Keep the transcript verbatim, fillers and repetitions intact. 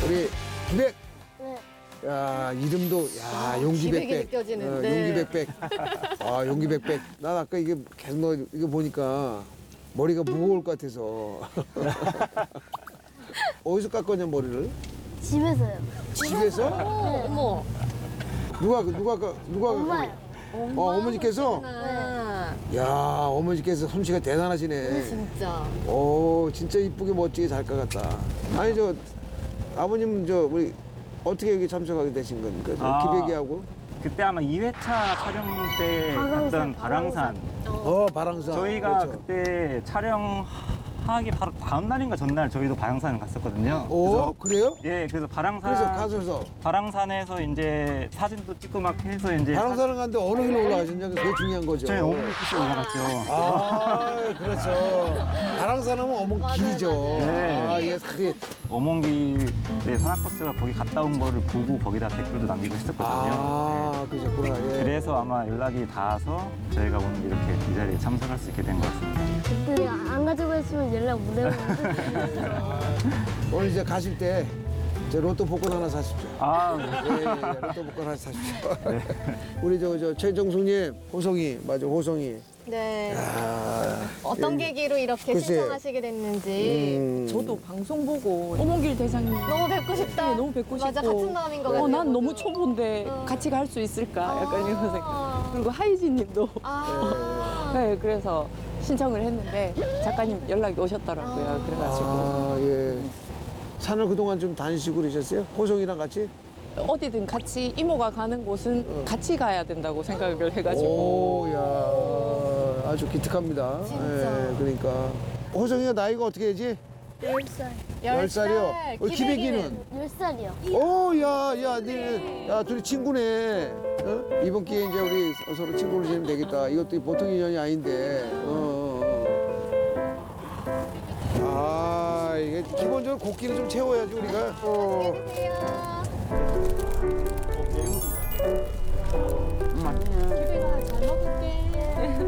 우리 기백. 네. 야, 이름도, 야, 용기백백. 기백이 느껴지는데. 어, 용기백백. 아, 용기백백. 난 아까 이게 계속 너 이거 보니까 머리가 무거울 것 같아서. 어디서 깎았냐, 머리를? 집에서요. 집에서? 어, 어머. 누가, 누가, 깎- 누가. 엄마요. 깎은 거야? 어, 어머니께서? 아, 야, 어머니께서 솜씨가 대단하시네. 진짜. 오, 진짜 이쁘게 멋지게 잘 깎았다. 아니, 저, 아버님, 저, 우리, 어떻게 여기 참석하게 되신 겁니까? 저 아. 기백이하고? 그때 아마 이 회차 촬영 때 갔던 바랑산. 어, 바랑산. 저희가 그렇죠. 그때 촬영하기 바로 다음 날인가 전날 저희도 바랑산을 갔었거든요. 오, 그래요? 예, 그래서 바랑산. 그래서 가셔서. 바랑산에서 이제 사진도 찍고 막 해서 이제. 바랑산을 갔는데 어느 길로 올라가셨냐? 그게 중요한 거죠. 저희 어머니 끝에 올라갔죠. 아, 그렇죠. 바랑산 하면 어묵 길이죠. 네. 아, 예, 그게. 어몽길의 산악버스가 거기 갔다 온 거를 보고 거기다 댓글도 남기고 했었거든요. 아, 그러셨구나. 예. 그래서 아마 연락이 닿아서 저희가 오늘 이렇게 이 자리에 참석할 수 있게 된 것 같습니다. 그때 안 가지고 했으면 연락 못 해보는데. 오늘 이제 가실 때, 저 로또 복권 하나 사십시오. 아, 예, 예, 예, 로또 복권 하나 사십시오. 우리 저, 저, 최정숙님, 호성이, 맞아, 호성이. 네. 아, 어떤 계기로 이렇게 글쎄. 신청하시게 됐는지. 음. 저도 방송 보고 어몽길 대장님 너무 뵙고 싶다. 네, 너무 뵙고 싶고 맞아, 같은 마음인 것 어, 같아요. 난 너무 모두. 초보인데 어. 같이 갈 수 있을까 약간 이런 생각. 아. 그리고 하이진 님도 아. 네, 그래서 신청을 했는데 작가님 연락이 오셨더라고요. 그래가지고 아, 예. 산을 그동안 좀 다니시고 그러셨어요? 호성이랑 같이? 어디든 같이 이모가 가는 곳은 같이 가야 된다고 생각을 해가지고 오, 야, 아주 기특합니다. 진짜. 예, 그러니까. 호성이가 나이가 어떻게 되지? 열 살. 열 살이요? 어, 기백이는? 열 살이요. 오, 야, 야, 네, 야, 둘이 친구네. 어? 이번 기회에 이제 우리 서로 친구로 지내면 되겠다. 이것도 보통 인연이 아닌데. 어, 어, 어. 아, 이게 기본적으로 곡기를 좀 채워야지, 우리가. 어. 안녕하세요.